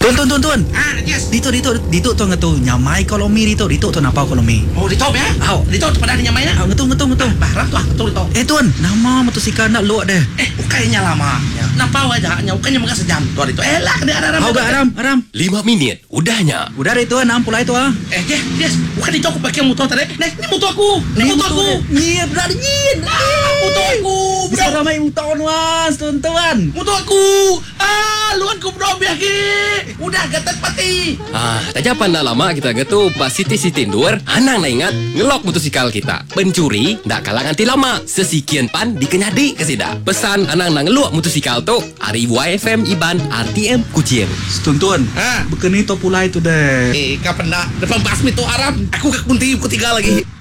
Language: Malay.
Tuan. Yes. Dito tuan ngatu nyamai kolomi dito tuan apa kolomi. Oh, dito ya? Dito pada nyamai na. Ngatu. Barang tuh, dito. Tuan, nama motosikal nak luak deh. Ukainya lama. Nampak aja, ukainya maka sejam. Tuh, dito. Lah, kena aram. 5 minit, udahnya. Udah deh tuan, ampulai tu ah. Yes. Bukan dito aku pakai motor tadi. Ini motor aku. Nyiap dah nyiap. Motor aku. Bisa ramai motor was, tuan. Motor aku. Luan ku bro biaki. Udah gatat pati. Tak japan dah lama kita getu pas Siti Nur. Anang nak ingat ngelok motosikal kita. Pencuri ndak kalang anti lama. Sesikian pan dikenyadi kesida. Pesan anang nak ngelok motosikal tu. Ari YFM Iban RTM Kucing. Tuan. Bukan itu pulai tu deh. Kapan dah depan basmi tu Arab. Aku ke kunti ketiga lagi.